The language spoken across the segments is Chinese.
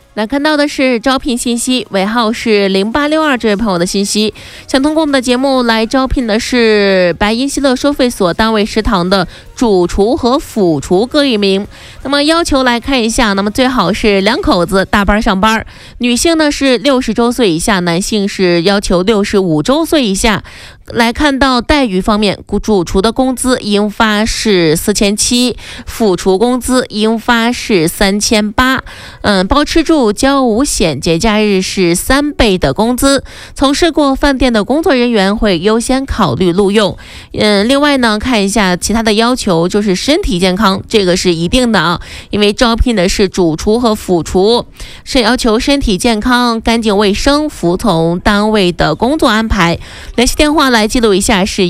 来看到的是招聘信息，尾号是0862这位朋友的信息，想通过我们的节目来招聘的是白银希乐收费所单位食堂的主厨和辅厨各一名。那么要求来看一下，那么最好是两口子大班上班，女性呢是60周岁以下，男性是要求65周岁以下。来看到待遇方面，主厨的工资应发是4700，辅厨工资应发是3800，包吃住交五险，节假日是3倍的工资。从事过饭店的工作人员会优先考虑录用。另外呢，看一下其他的要求，就是身体健康，这个是一定的啊，因为招聘的是主厨和辅厨，是要求身体健康、干净卫生，服从单位的工作安排。联系电话来记录一下是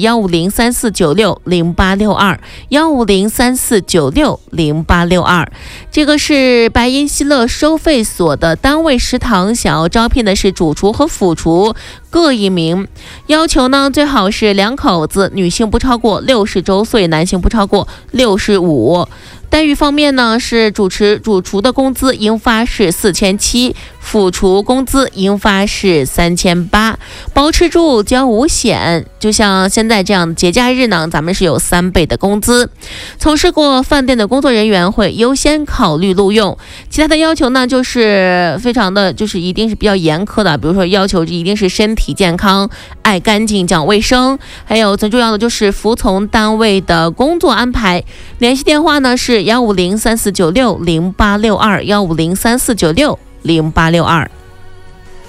15034960862，15034960862。这个是白银希乐收费所的单位食堂，想要招聘的是主厨和辅厨各一名。要求呢，最好是两口子，女性不超过60周岁，男性不超过65。待遇方面呢，是主厨的工资应发是4700，辅厨工资应发是3800，包吃住交五险。就像现在这样节假日呢，咱们是有3倍的工资。从事过饭店的工作人员会优先考虑录用。其他的要求呢，就是非常的就是一定是比较严苛的，比如说要求一定是身体健康、爱干净、讲卫生，还有最重要的就是服从单位的工作安排。联系电话呢是15034960862，15034960862。